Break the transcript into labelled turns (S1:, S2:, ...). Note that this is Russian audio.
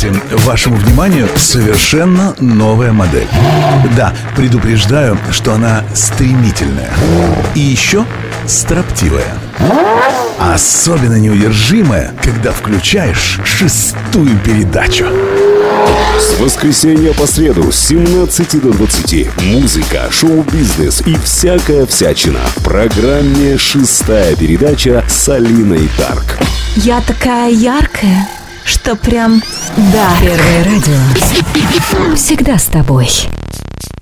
S1: Кстати, вашему вниманию совершенно новая модель. Да, предупреждаю, что она стремительная. И еще строптивая. Особенно неудержимая, когда включаешь 6-ю передачу.
S2: С воскресенья по среду с 17 до 20 музыка, шоу-бизнес и всякая всячина в программе «6-я передача» с Алиной Тарк.
S3: Я такая яркая, что прям да.
S4: Первое радио всегда с тобой.